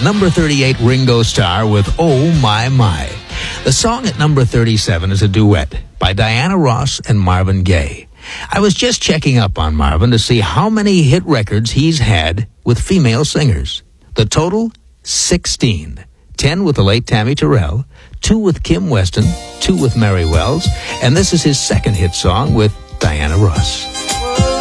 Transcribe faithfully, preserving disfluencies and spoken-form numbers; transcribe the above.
number thirty-eight, Ringo Starr with Oh My My. The song at number thirty-seven is a duet by Diana Ross and Marvin Gaye. I was just checking up on Marvin to see how many hit records he's had with female singers. The total, sixteen. ten with the late Tammy Terrell, two with Kim Weston, two with Mary Wells, and this is his second hit song with Diana Ross.